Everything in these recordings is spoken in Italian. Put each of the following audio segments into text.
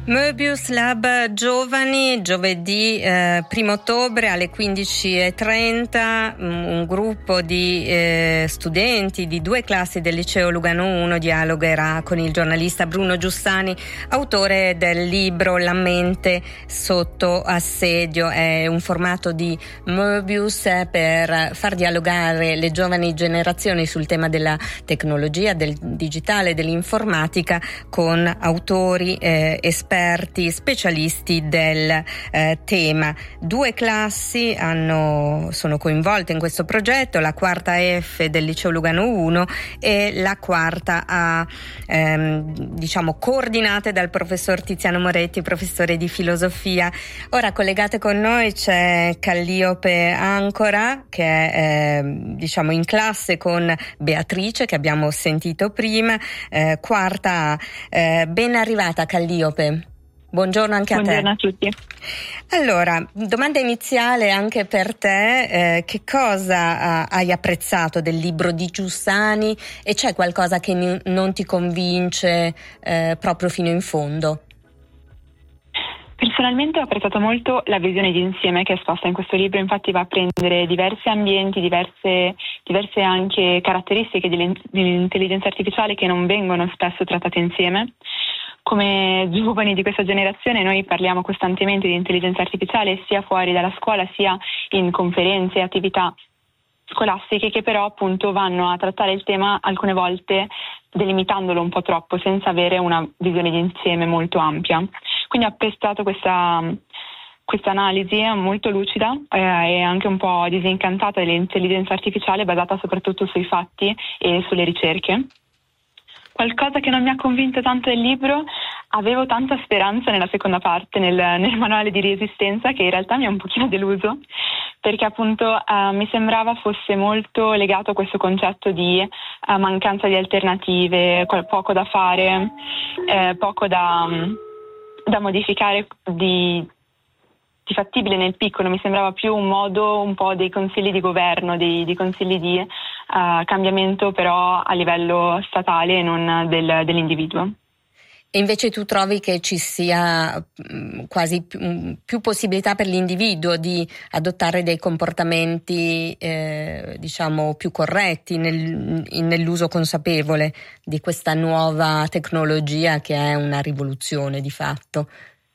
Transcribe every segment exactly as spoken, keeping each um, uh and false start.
Möbius Lab Giovani, giovedì eh, primo ottobre alle quindici e trenta, un gruppo di eh, studenti di due classi del liceo Lugano uno dialogherà con il giornalista Bruno Giussani, autore del libro La mente sotto assedio. È un formato di Möbius per far dialogare le giovani generazioni sul tema della tecnologia, del digitale, dell'informatica con autori eh, esperti esperti, specialisti del eh, tema. Due classi hanno, sono coinvolte in questo progetto, la quarta F del liceo Lugano uno e la quarta A, ehm, diciamo coordinate dal professor Tiziano Moretti, professore di filosofia. Ora collegate con noi c'è Calliope Ancora, che è eh, diciamo in classe con Beatrice, che abbiamo sentito prima, eh, quarta A. Eh, ben arrivata Calliope. Buongiorno anche a Buongiorno te. Buongiorno a tutti. Allora, domanda iniziale anche per te, eh, che cosa uh, hai apprezzato del libro di Giussani e c'è qualcosa che n- non ti convince eh, proprio fino in fondo? Personalmente ho apprezzato molto la visione di insieme che è esposta in questo libro, infatti va a prendere diversi ambienti, diverse, diverse anche caratteristiche dell'intelligenza artificiale che non vengono spesso trattate insieme. Come giovani di questa generazione noi parliamo costantemente di intelligenza artificiale sia fuori dalla scuola sia in conferenze e attività scolastiche che però appunto vanno a trattare il tema alcune volte delimitandolo un po' troppo senza avere una visione di insieme molto ampia. Quindi ho apprezzato questa questa analisi molto lucida eh, e anche un po' disincantata dell'intelligenza artificiale basata soprattutto sui fatti e sulle ricerche. Qualcosa che non mi ha convinto tanto del libro, avevo tanta speranza nella seconda parte, nel, nel manuale di resistenza, che in realtà mi ha un pochino deluso, perché appunto eh, mi sembrava fosse molto legato a questo concetto di eh, mancanza di alternative, poco da fare, eh, poco da, da modificare di, di fattibile nel piccolo. Mi sembrava più un modo un po' dei consigli di governo, dei, dei consigli di Uh, cambiamento però a livello statale e non del, dell'individuo. E invece tu trovi che ci sia mh, quasi più, mh, più possibilità per l'individuo di adottare dei comportamenti eh, diciamo più corretti nel, in, nell'uso consapevole di questa nuova tecnologia che è una rivoluzione di fatto?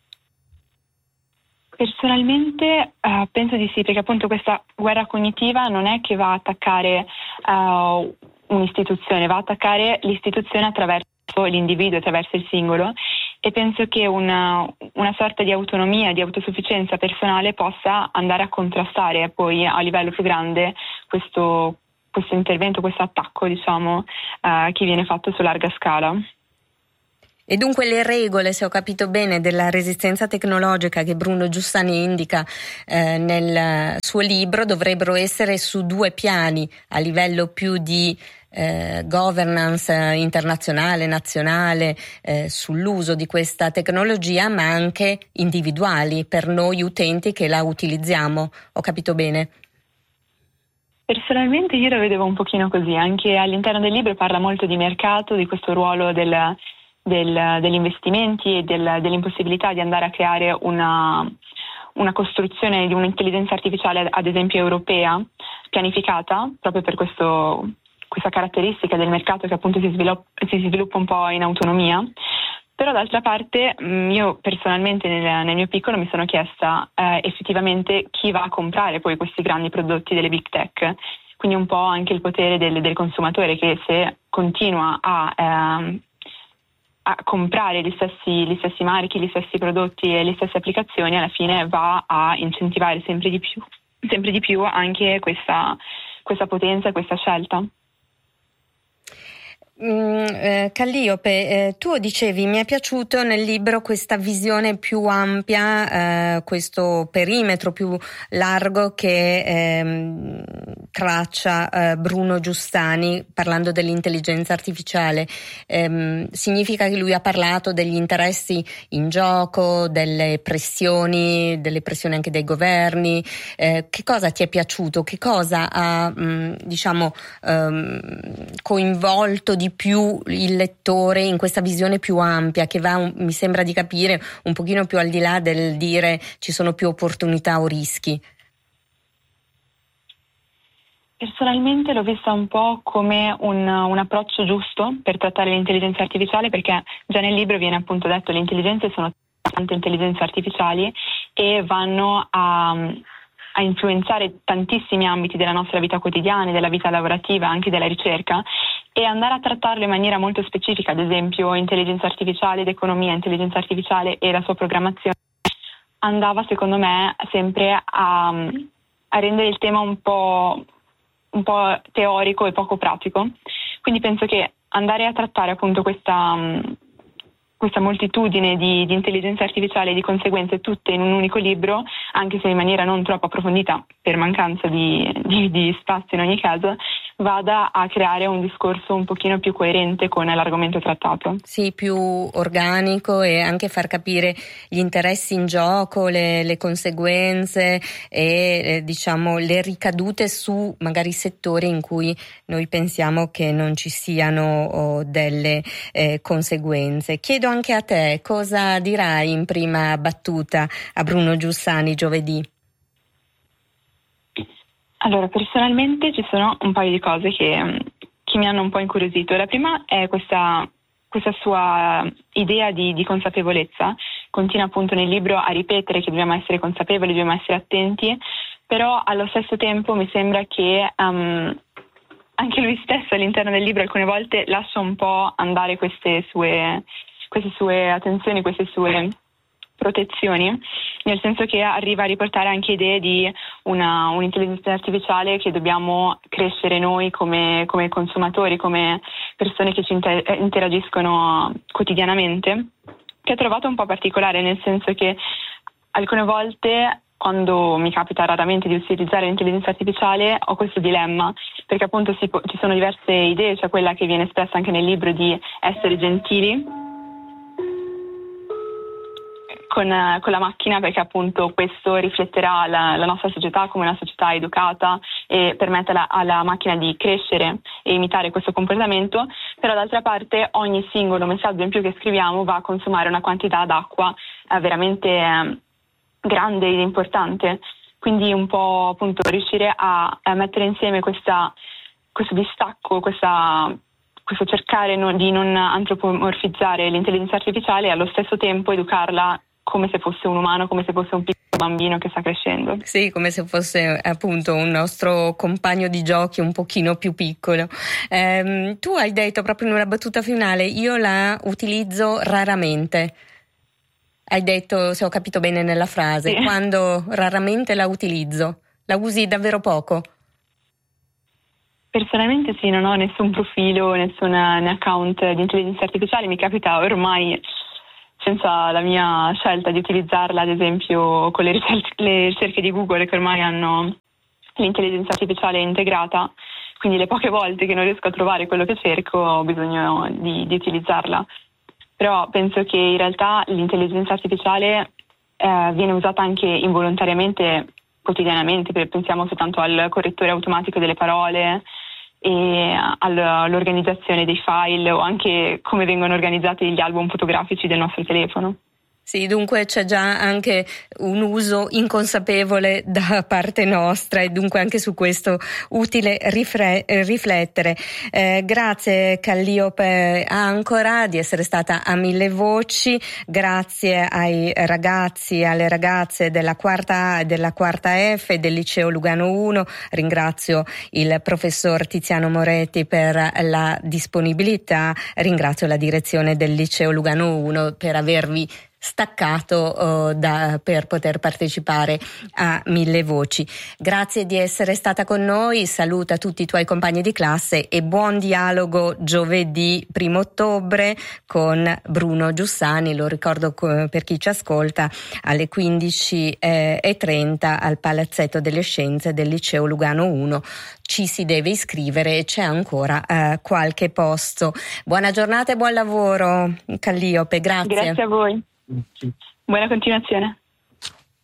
Personalmente uh, penso di sì, perché appunto questa guerra cognitiva non è che va a attaccare uh, un'istituzione, va a attaccare l'istituzione attraverso l'individuo, attraverso il singolo, e penso che una, una sorta di autonomia, di autosufficienza personale possa andare a contrastare poi a livello più grande questo, questo intervento, questo attacco, diciamo, uh, che viene fatto su larga scala. E dunque le regole, se ho capito bene, della resistenza tecnologica che Bruno Giussani indica eh, nel suo libro dovrebbero essere su due piani, a livello più di eh, governance internazionale, nazionale, eh, sull'uso di questa tecnologia, ma anche individuali per noi utenti che la utilizziamo. Ho capito bene? Personalmente io la vedevo un pochino così, anche all'interno del libro parla molto di mercato, di questo ruolo del Del, degli investimenti e del, dell'impossibilità di andare a creare una, una costruzione di un'intelligenza artificiale ad esempio europea pianificata proprio per questo, questa caratteristica del mercato che appunto si sviluppa, si sviluppa un po' in autonomia. Però d'altra parte io personalmente nel, nel mio piccolo mi sono chiesta eh, effettivamente chi va a comprare poi questi grandi prodotti delle big tech, quindi un po' anche il potere del, del consumatore che se continua a eh, a comprare gli stessi, gli stessi marchi, gli stessi prodotti e le stesse applicazioni, alla fine va a incentivare sempre di più, sempre di più anche questa, questa potenza e questa scelta. Mm, eh, Calliope, eh, tu dicevi mi è piaciuto nel libro questa visione più ampia, eh, questo perimetro più largo che ehm, traccia eh, Bruno Giussani parlando dell'intelligenza artificiale. Ehm, significa che lui ha parlato degli interessi in gioco, delle pressioni, delle pressioni anche dei governi. Eh, che cosa ti è piaciuto? Che cosa ha mh, diciamo ehm, coinvolto di più il lettore in questa visione più ampia che va, un, mi sembra di capire, un pochino più al di là del dire ci sono più opportunità o rischi? Personalmente l'ho vista un po' come un, un approccio giusto per trattare l'intelligenza artificiale, perché già nel libro viene appunto detto che le intelligenze sono tante intelligenze artificiali e vanno a, a influenzare tantissimi ambiti della nostra vita quotidiana, della vita lavorativa, anche della ricerca, e andare a trattarlo in maniera molto specifica, ad esempio intelligenza artificiale ed economia, intelligenza artificiale e la sua programmazione, andava secondo me sempre a, a rendere il tema un po' un po' teorico e poco pratico. Quindi penso che andare a trattare appunto questa, questa moltitudine di, di intelligenza artificiale e di conseguenze tutte in un unico libro, anche se in maniera non troppo approfondita per mancanza di, di, di spazio in ogni caso, vada a creare un discorso un pochino più coerente con l'argomento trattato. Sì, più organico, e anche far capire gli interessi in gioco, le, le conseguenze e eh, diciamo le ricadute su magari settori in cui noi pensiamo che non ci siano oh, delle eh, conseguenze. Chiedo anche a te cosa dirai in prima battuta a Bruno Giussani giovedì. Allora, personalmente ci sono un paio di cose che, che mi hanno un po' incuriosito. La prima è questa, questa sua idea di, di consapevolezza. Continua appunto nel libro a ripetere che dobbiamo essere consapevoli, dobbiamo essere attenti, però allo stesso tempo mi sembra che um, anche lui stesso all'interno del libro alcune volte lascia un po' andare queste sue, queste sue attenzioni, queste sue protezioni, nel senso che arriva a riportare anche idee di una, un'intelligenza artificiale che dobbiamo crescere noi come, come consumatori, come persone che ci inter- interagiscono quotidianamente, che ho trovato un po' particolare, nel senso che alcune volte quando mi capita raramente di utilizzare l'intelligenza artificiale ho questo dilemma, perché appunto si po- ci sono diverse idee, cioè quella che viene espressa anche nel libro di essere gentili Con, con la macchina, perché appunto questo rifletterà la, la nostra società come una società educata e permette alla, alla macchina di crescere e imitare questo comportamento, però d'altra parte ogni singolo messaggio in più che scriviamo va a consumare una quantità d'acqua eh, veramente eh, grande ed importante, quindi un po' appunto riuscire a, a mettere insieme questa, questo distacco, questa questo cercare no, di non antropomorfizzare l'intelligenza artificiale e allo stesso tempo educarla come se fosse un umano, come se fosse un piccolo bambino che sta crescendo. Sì, come se fosse appunto un nostro compagno di giochi un pochino più piccolo. Ehm, tu hai detto proprio in una battuta finale, io la utilizzo raramente. Hai detto, se ho capito bene nella frase, sì. Quando raramente la utilizzo, la usi davvero poco? Personalmente sì, non ho nessun profilo, nessun account di intelligenza artificiale, mi capita ormai senza la mia scelta di utilizzarla, ad esempio con le ricerche, le ricerche di Google che ormai hanno l'intelligenza artificiale integrata, quindi le poche volte che non riesco a trovare quello che cerco ho bisogno di, di utilizzarla. Però penso che in realtà l'intelligenza artificiale eh, viene usata anche involontariamente quotidianamente, pensiamo soltanto al correttore automatico delle parole e all'organizzazione dei file o anche come vengono organizzati gli album fotografici del nostro telefono. Sì, dunque c'è già anche un uso inconsapevole da parte nostra e dunque anche su questo utile rifre- riflettere. Eh, grazie Calliope Ancora di essere stata a Mille Voci, grazie ai ragazzi e alle ragazze della quarta A e della quarta F del Liceo Lugano uno, ringrazio il professor Tiziano Moretti per la disponibilità, ringrazio la direzione del Liceo Lugano uno per avervi staccato uh, da, per poter partecipare a Mille Voci. Grazie di essere stata con noi, saluta tutti i tuoi compagni di classe e buon dialogo giovedì primo ottobre con Bruno Giussani, lo ricordo per chi ci ascolta, alle quindici e trenta al Palazzetto delle Scienze del Liceo Lugano uno. Ci si deve iscrivere e c'è ancora eh, qualche posto. Buona giornata e buon lavoro, Calliope, grazie. Grazie a voi. Buona continuazione.